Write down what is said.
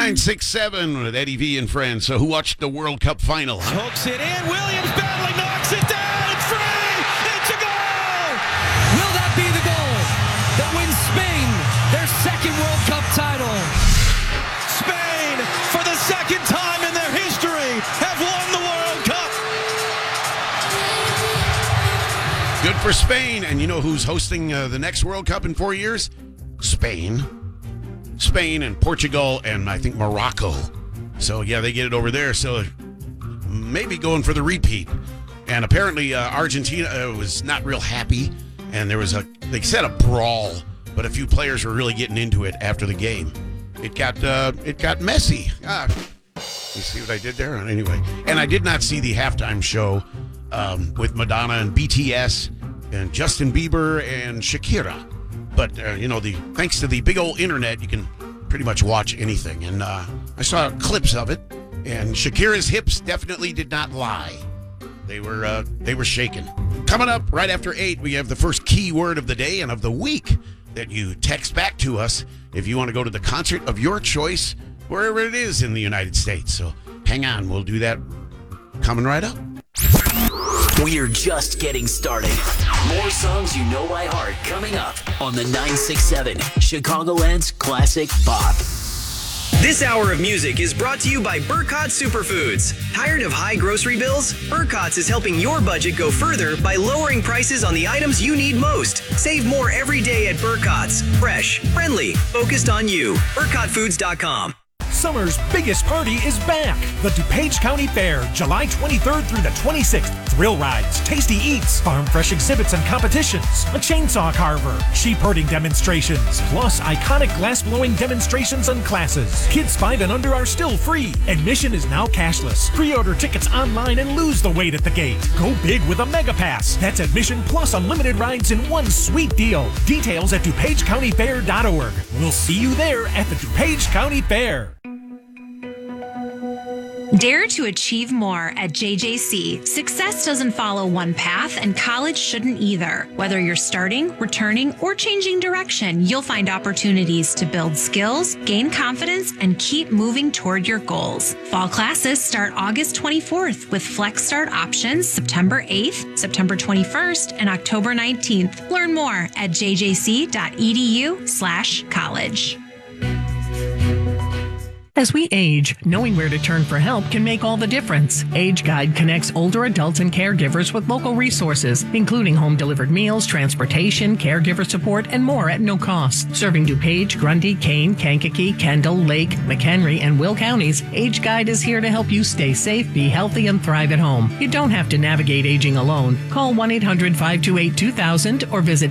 967 with Eddie V and friends. So who watched the World Cup final? Hooks it in. Williams battling, knocks it down. It's free. It's a goal. Will that be the goal that wins Spain their second World Cup title? Spain, for the second time in their history, have won the World Cup. Good for Spain. And you know who's hosting the next World Cup in 4 years? Spain and Portugal and I think Morocco. So, yeah, they get it over there. So maybe going for the repeat. And apparently Argentina was not real happy. And there was they said a brawl, but a few players were really getting into it after the game. It got messy. You see what I did there? Anyway, and I did not see the halftime show with Madonna and BTS and Justin Bieber and Shakira. But, thanks to the big old internet, you can pretty much watch anything. And I saw clips of it, and Shakira's hips definitely did not lie. They were shaking. Coming up right after 8, we have the first key word of the day and of the week that you text back to us if you want to go to the concert of your choice, wherever it is in the United States. So hang on, we'll do that coming right up. We're just getting started. More songs you know by heart coming up on the 967 Chicagoland's Classic Pop. This hour of music is brought to you by Burkott Superfoods. Tired of high grocery bills? Burkott's is helping your budget go further by lowering prices on the items you need most. Save more every day at Burkott's. Fresh, friendly, focused on you. BurkottFoods.com. Summer's biggest party is back. The DuPage County Fair, July 23rd through the 26th. Thrill rides, tasty eats, farm fresh exhibits and competitions, a chainsaw carver, sheep herding demonstrations, plus iconic glass-blowing demonstrations and classes. Kids 5 and under are still free. Admission is now cashless. Pre-order tickets online and lose the wait at the gate. Go big with a Mega Pass. That's admission plus unlimited rides in one sweet deal. Details at DuPageCountyFair.org. We'll see you there at the DuPage County Fair. Dare to achieve more at JJC. Success doesn't follow one path, and college shouldn't either. Whether you're starting, returning, or changing direction, you'll find opportunities to build skills, gain confidence, and keep moving toward your goals. Fall classes start August 24th with Flex Start options September 8th, September 21st, and October 19th. Learn more at jjc.edu/college. As we age, knowing where to turn for help can make all the difference. Age Guide connects older adults and caregivers with local resources, including home-delivered meals, transportation, caregiver support, and more at no cost. Serving DuPage, Grundy, Kane, Kankakee, Kendall, Lake, McHenry, and Will counties, Age Guide is here to help you stay safe, be healthy, and thrive at home. You don't have to navigate aging alone. Call 1-800-528-2000 or visit